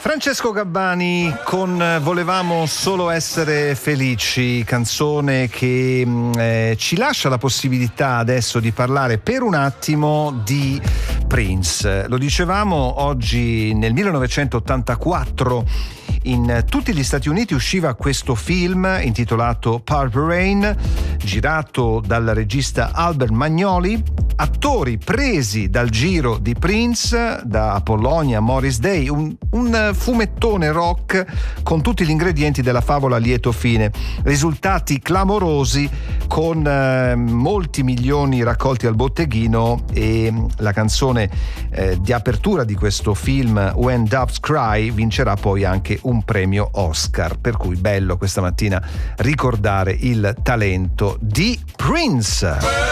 Francesco Gabbani con Volevamo solo essere felici, canzone che ci lascia la possibilità adesso di parlare per un attimo di Prince. Lo dicevamo, oggi nel 1984 in tutti gli Stati Uniti usciva questo film intitolato Purple Rain, girato dal regista Albert Magnoli, attori presi dal giro di Prince, da Apollonia, Morris Day, un fumettone rock con tutti gli ingredienti della favola a lieto fine, risultati clamorosi con molti milioni raccolti al botteghino, e la canzone di apertura di questo film, When Doves Cry, vincerà poi anche un premio Oscar, per cui bello questa mattina ricordare il talento di Prince.